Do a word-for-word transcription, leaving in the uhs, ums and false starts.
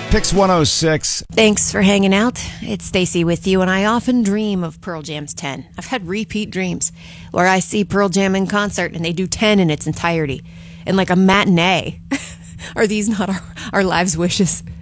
Pix one oh six. Thanks for hanging out. It's Stacy with you, and I often dream of Pearl Jam's ten. I've had repeat dreams where I see Pearl Jam in concert and they do ten in its entirety, in like a matinee. Are these not our, our lives' wishes?